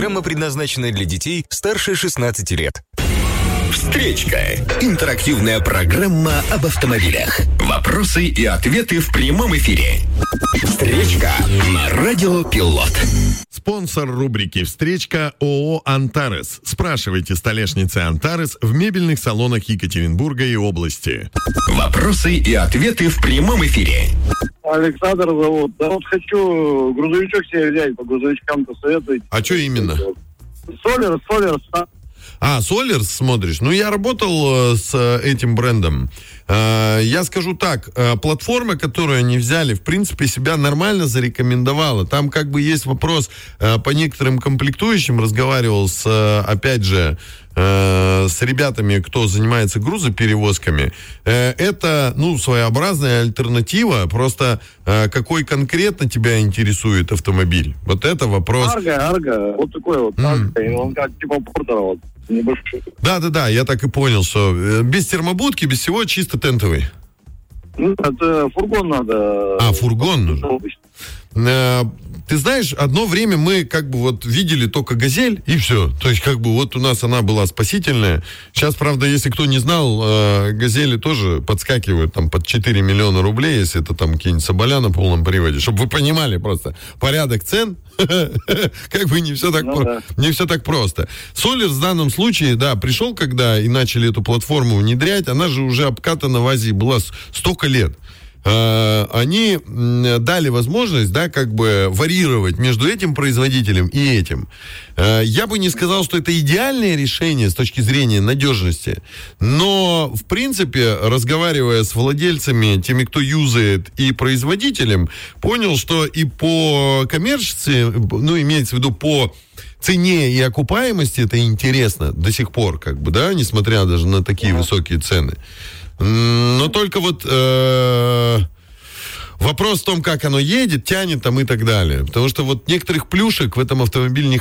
Программа предназначена для детей старше 16 лет. Встречка. Интерактивная программа об автомобилях. Вопросы и ответы в прямом эфире. Встречка на Радио Пилот. Спонсор рубрики «Встречка» ООО «Антарес». Спрашивайте столешницы «Антарес» в мебельных салонах Екатеринбурга и области. Вопросы и ответы в прямом эфире. Александр зовут. Да вот хочу грузовичок себе взять, по грузовичкам-то советуете. А что именно? Солярс. Солярс смотришь? Ну, я работал с этим брендом. Я скажу так, платформа, которую они взяли, в принципе, себя нормально зарекомендовала. Там как бы есть вопрос по некоторым комплектующим. Разговаривал опять же, с ребятами, кто занимается грузоперевозками. Это, своеобразная альтернатива. Просто какой конкретно тебя интересует автомобиль? Вот это вопрос. Арго. Вот такой вот. Он как типа Портера вот. Небольшой. Да, я так и понял, что без термобудки, без всего, чисто тентовый. Это фургон надо. Фургон нужен. Ты знаешь, одно время мы видели только «Газель» и все. То есть вот у нас она была спасительная. Сейчас, правда, если кто не знал, «Газели» тоже подскакивают там под 4 миллиона рублей, если это там какие-нибудь соболя на полном приводе. Чтобы вы понимали просто порядок цен. Не все так просто. Солярс в данном случае, пришел, когда и начали эту платформу внедрять, она же уже обкатана в Азии была столько лет. Они дали возможность, варьировать между этим производителем и этим. Я бы не сказал, что это идеальное решение с точки зрения надежности, но, в принципе, разговаривая с владельцами, теми, кто юзает, и производителем, понял, что и по коммерчески, имеется в виду по цене и окупаемости, это интересно до сих пор, несмотря даже на такие высокие цены. Но только вопрос в том, как оно едет, тянет там и так далее. Потому что некоторых плюшек в этом автомобиле не